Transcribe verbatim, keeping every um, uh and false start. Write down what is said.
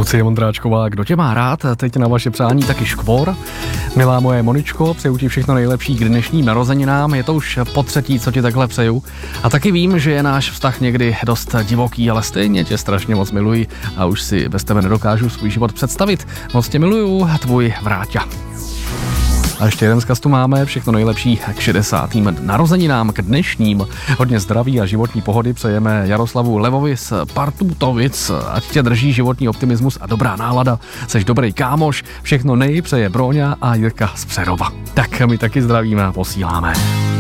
Lucie Vondráčková, kdo tě má rád, teď na vaše přání taky Škvor. Milá moje Moničko, přeju ti všechno nejlepší k dnešním narozeninám, je to už po třetí, co ti takhle přeju. A taky vím, že je náš vztah někdy dost divoký, ale stejně tě strašně moc miluji a už si bez tebe nedokážu svůj život představit. Moc tě miluju, tvůj Vráťa. A ještě jeden zkaz tu máme, všechno nejlepší k šedesátým narozeninám, k dnešním. Hodně zdraví a životní pohody přejeme Jaroslavu Levovi z Partutovic, ať tě drží životní optimismus a dobrá nálada. Seš dobrý kámoš, všechno nej přeje Bróňa a Jirka z Přerova. Tak my taky zdravíme a posíláme.